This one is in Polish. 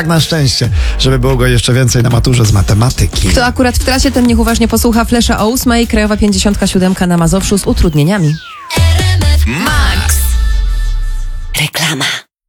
Na szczęście, żeby było go jeszcze więcej na maturze z matematyki. Kto akurat w trasie, ten niech uważnie posłucha Flesza o 8:00, Krajowa 57 na Mazowszu z utrudnieniami. Max. Reklama.